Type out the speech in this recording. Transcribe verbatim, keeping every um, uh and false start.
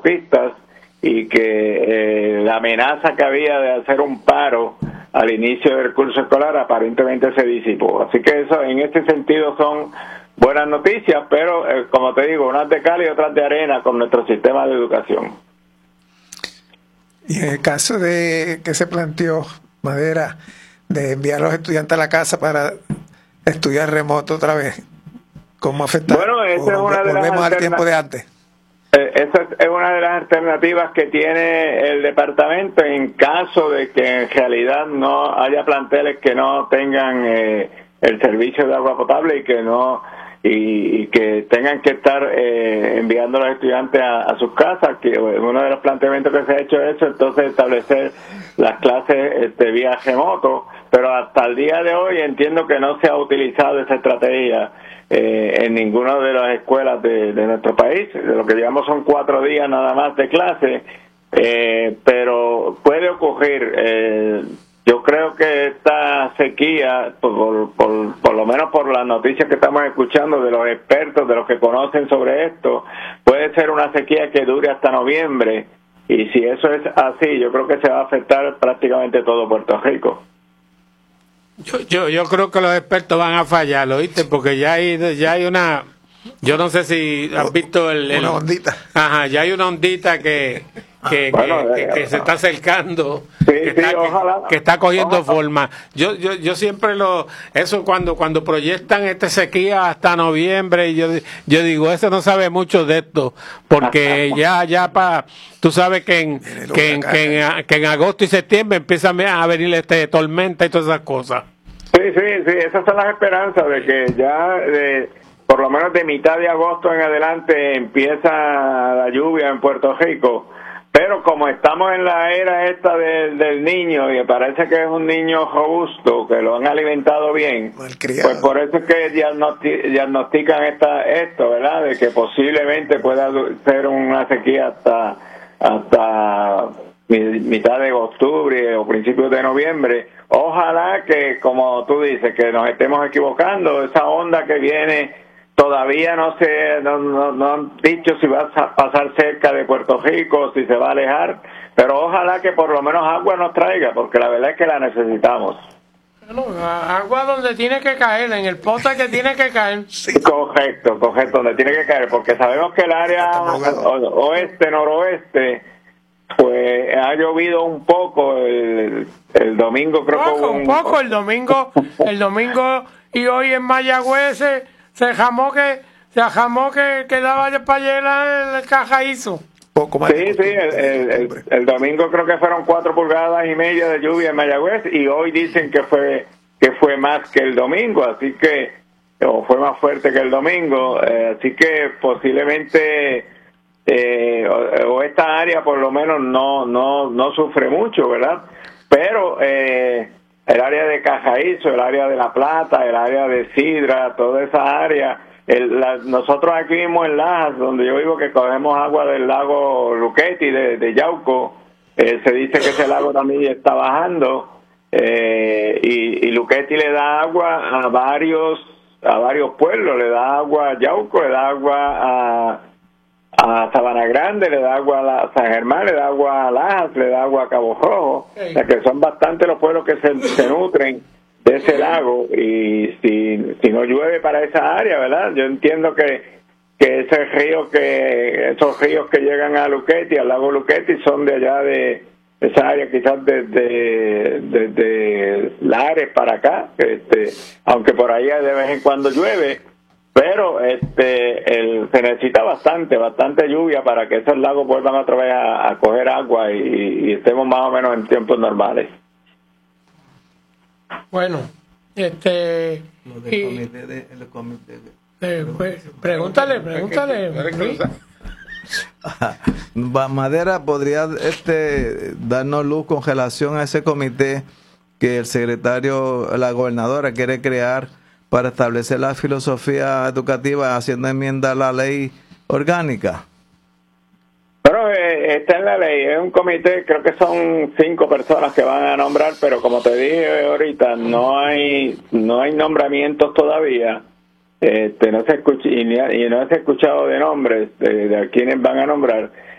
autopistas y que eh, la amenaza que había de hacer un paro al inicio del curso escolar aparentemente se disipó. Así que eso, en este sentido, son buenas noticias, pero eh, como te digo, unas de cal y otras de arena con nuestro sistema de educación. Y en el caso de que se planteó, Madera, de enviar a los estudiantes a la casa para estudiar remoto otra vez, ¿cómo afecta? Bueno, esa es una de las volvemos al tiempo de antes. Esa es una de las alternativas que tiene el departamento en caso de que en realidad no haya planteles que no tengan eh, el servicio de agua potable y que no y, y que tengan que estar eh, enviando a los estudiantes a, a sus casas. Que uno de los planteamientos que se ha hecho es eso, entonces establecer las clases este, vía remoto, pero hasta el día de hoy entiendo que no se ha utilizado esa estrategia Eh, en ninguna de las escuelas de, de nuestro país. De lo que llevamos son cuatro días nada más de clase, eh, pero puede ocurrir. Eh, yo creo que esta sequía, por, por, por lo menos por las noticias que estamos escuchando de los expertos, de los que conocen sobre esto, puede ser una sequía que dure hasta noviembre, y si eso es así, yo creo que se va a afectar prácticamente todo Puerto Rico. Yo, yo yo creo que los expertos van a fallar, ¿oíste? Porque ya hay ya hay una, yo no sé si has visto el, el una ondita. Ajá, ya hay una ondita que que, bueno, que, que, que se está acercando, sí, que, sí, está, ojalá, que, que está cogiendo ojalá. forma. Yo yo yo siempre lo eso cuando cuando proyectan esta sequía hasta noviembre, yo yo digo, ese no sabe mucho de esto, porque ya ya para tú sabes que en que en, que en que en agosto y septiembre empiezan a venir este tormenta y todas esas cosas. Sí, sí, sí, esas son las esperanzas de que ya de, por lo menos de mitad de agosto en adelante empieza la lluvia en Puerto Rico, pero como estamos en la era esta de, del niño y parece que es un niño robusto, que lo han alimentado bien, pues por eso es que diagnosti- diagnostican esta, esto, ¿verdad? De que posiblemente pueda ser una sequía hasta hasta mitad de octubre o principios de noviembre. Ojalá que, como tú dices, que nos estemos equivocando. Esa onda que viene todavía no se no, no, no han dicho si va a pasar cerca de Puerto Rico, si se va a alejar, pero ojalá que por lo menos agua nos traiga, porque la verdad es que la necesitamos. Bueno, agua donde tiene que caer, en el pote que tiene que caer. Sí. Correcto, correcto, donde tiene que caer, porque sabemos que el área oeste, noroeste, pues ha llovido un poco el, el domingo, creo poco, que un, un poco el domingo, el domingo y hoy en Mayagüez se, se jamó que se jamó que quedaba de payela el cajaízo. Poco más. Sí, sí, el, el, el, el domingo creo que fueron cuatro pulgadas y media de lluvia en Mayagüez y hoy dicen que fue que fue más que el domingo, así que o fue más fuerte que el domingo, eh, así que posiblemente Eh, o, o esta área por lo menos no no no sufre mucho, ¿verdad? Pero eh, el área de Cajaízo, el área de La Plata, el área de Sidra, toda esa área, el, la, nosotros aquí mismo en Lajas, donde yo vivo, que cogemos agua del lago Luquetti de, de Yauco, eh, se dice que ese lago también está bajando, eh, y, y Luquetti le da agua a varios a varios pueblos, le da agua a Yauco, le da agua a a Sabana Grande, le da agua a, la, a San Germán, le da agua a Lajas, le da agua a Cabo Rojo, sí. O sea que son bastantes los pueblos que se, se nutren de ese lago, y si, si no llueve para esa área, ¿verdad? Yo entiendo que, que ese río que esos ríos que llegan a Luquetti, al lago Luquetti, son de allá de esa área, quizás desde, desde Lares para acá, este, aunque por ahí de vez en cuando llueve. Pero este el, se necesita bastante, bastante lluvia para que esos lagos vuelvan otra vez a, a coger agua y, y estemos más o menos en tiempos normales. Bueno, este... Lo del y, comité de, el comité de, eh, pues, pregúntale, pregúntale. Madera, ¿podría este darnos luz con relación a ese comité que el secretario, la gobernadora quiere crear para establecer la filosofía educativa haciendo enmienda a la ley orgánica? Bueno, eh, está en la ley, es un comité, creo que son cinco personas que van a nombrar, pero como te dije ahorita, no hay no hay nombramientos todavía, este, no se escucha, y, ni, y no se ha escuchado de nombres de, de a quienes van a nombrar.